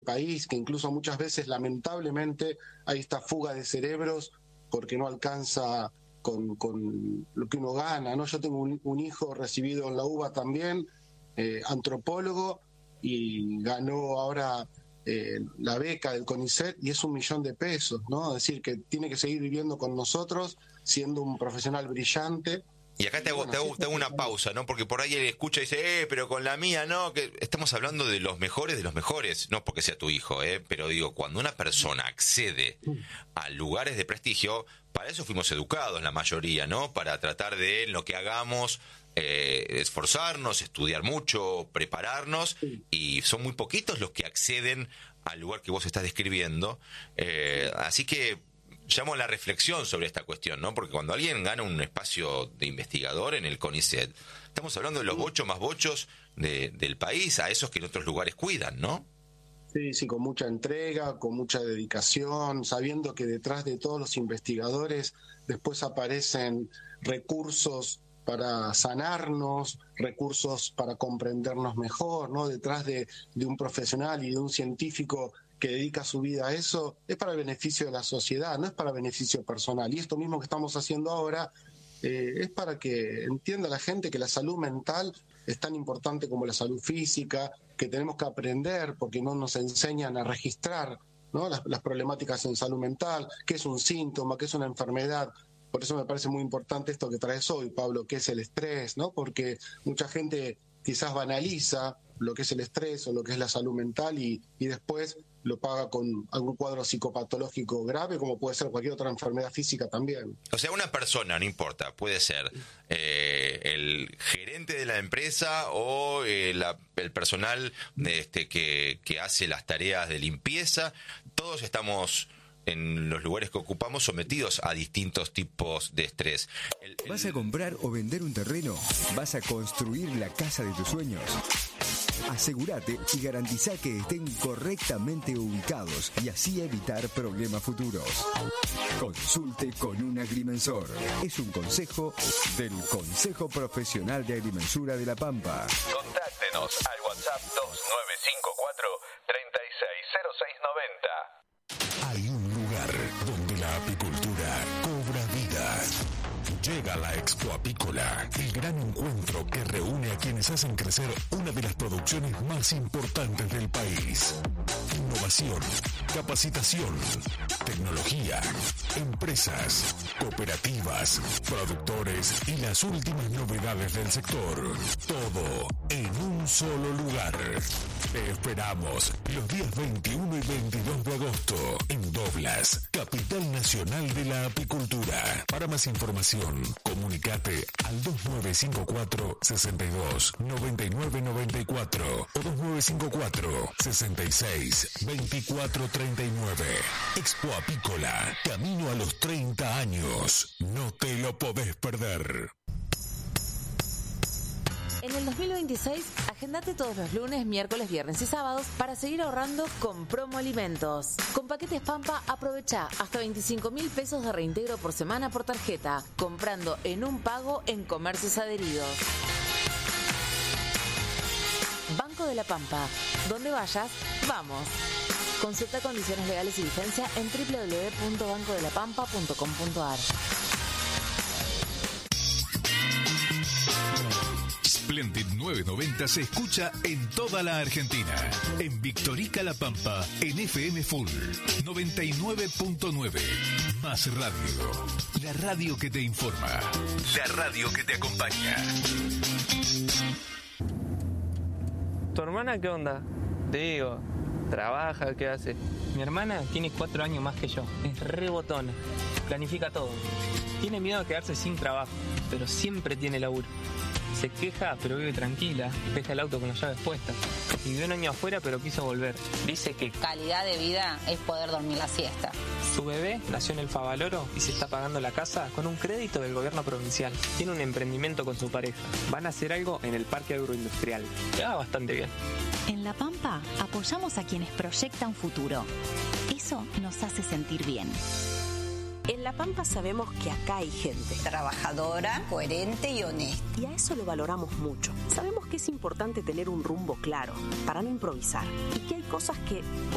país, que incluso muchas veces lamentablemente hay esta fuga de cerebros porque no alcanza con lo que uno gana, ¿no? Yo tengo un hijo recibido en la UBA también, antropólogo, y ganó ahora la beca del CONICET y es $1.000.000, ¿no? Es decir, que tiene que seguir viviendo con nosotros, siendo un profesional brillante. Y acá te hago una pausa, ¿no? Porque por ahí él escucha y dice, pero con la mía, ¿no? Que estamos hablando de los mejores, no porque sea tu hijo, pero digo, cuando una persona accede a lugares de prestigio, para eso fuimos educados la mayoría, ¿no? Para tratar de, en lo que hagamos, esforzarnos, estudiar mucho, prepararnos, y son muy poquitos los que acceden al lugar que vos estás describiendo. Así que llamo a la reflexión sobre esta cuestión, ¿no? Porque cuando alguien gana un espacio de investigador en el CONICET, estamos hablando de los bochos más bochos del país, a esos que en otros lugares cuidan, ¿no? Sí, con mucha entrega, con mucha dedicación, sabiendo que detrás de todos los investigadores después aparecen recursos para sanarnos, recursos para comprendernos mejor, ¿no? Detrás de un profesional y de un científico que dedica su vida a eso, es para el beneficio de la sociedad, no es para beneficio personal. Y esto mismo que estamos haciendo ahora es para que entienda la gente que la salud mental es tan importante como la salud física, que tenemos que aprender porque no nos enseñan a registrar, ¿no? las problemáticas en salud mental, qué es un síntoma, qué es una enfermedad. Por eso me parece muy importante esto que traes hoy, Pablo, que es el estrés, ¿no? Porque mucha gente quizás banaliza lo que es el estrés o lo que es la salud mental y después lo paga con algún cuadro psicopatológico grave, como puede ser cualquier otra enfermedad física también. O sea, una persona, no importa, puede ser el gerente de la empresa o el personal que hace las tareas de limpieza. Todos estamos en los lugares que ocupamos sometidos a distintos tipos de estrés. ¿Vas a comprar o vender un terreno? ¿Vas a construir la casa de tus sueños? Asegúrate y garantiza que estén correctamente ubicados y así evitar problemas futuros. Consulte con un agrimensor. Es un consejo del Consejo Profesional de Agrimensura de La Pampa. Contáctenos al WhatsApp 2954 360690. Hay un lugar donde la apicultura cobra vida. Llega la Expo Apícola, el gran encuentro que reúne a quienes hacen crecer una de las producciones más importantes del país. Innovación, capacitación, tecnología, empresas, cooperativas, productores y las últimas novedades del sector. Todo en un solo lugar. Te esperamos los días 21 y 22 de agosto en Doblas, capital nacional de la apicultura. Para más información, comunicate al 2954 62 99 94 o 2954 66 24 39. Expo Apícola, camino a los 30 años. No te lo podés perder. En el 2026, agendate todos los lunes, miércoles, viernes y sábados para seguir ahorrando con Promo Alimentos. Con paquetes Pampa, aprovecha hasta 25.000 pesos de reintegro por semana por tarjeta, comprando en un pago en comercios adheridos. Banco de la Pampa. Donde vayas, vamos. Consulta condiciones legales y vigencia en www.bancodelapampa.com.ar. Splendid 990 se escucha en toda la Argentina. En Victorica La Pampa, en FM Full 99.9. Más radio. La radio que te informa. La radio que te acompaña. ¿Tu hermana qué onda? Digo, ¿trabaja? ¿Qué hace? Mi hermana tiene 4 años más que yo. Es re botona. Planifica todo. Tiene miedo de quedarse sin trabajo, pero siempre tiene laburo. Se queja, pero vive tranquila. Deja el auto con las llaves puestas. Vivió un año afuera, pero quiso volver. Dice que calidad de vida es poder dormir la siesta. Su bebé nació en el Favaloro y se está pagando la casa con un crédito del gobierno provincial. Tiene un emprendimiento con su pareja. Van a hacer algo en el parque agroindustrial. Le va bastante bien. En La Pampa apoyamos a quienes proyectan futuro. Eso nos hace sentir bien. En La Pampa sabemos que acá hay gente trabajadora, coherente y honesta. Y a eso lo valoramos mucho. Sabemos que es importante tener un rumbo claro para no improvisar y que hay cosas que